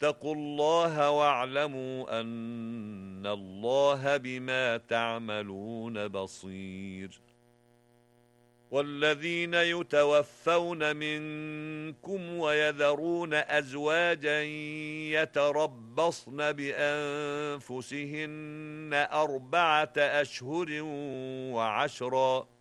واتقوا الله واعلموا أن الله بما تعملون بصير. والذين يتوفون منكم ويذرون أزواجا يتربصن بأنفسهن 4 أشهر وعشرا،